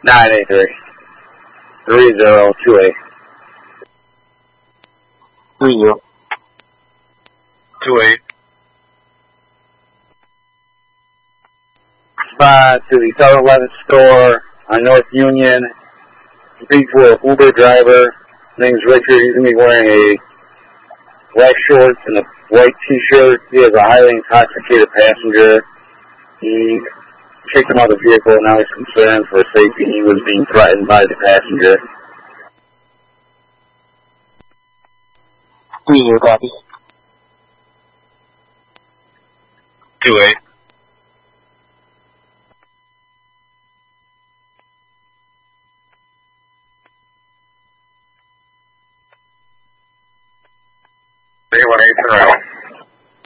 983. 3028. 28. 5 to the 7-Eleven store on North Union. Speak to an Uber driver. His name's Richard. He's going to be wearing a black shorts and a white t-shirt. He is a highly intoxicated passenger. He kicked him out of the vehicle, and now he's concerned for safety. He was being threatened by the passenger. 30, copy. 28. 318, turn around.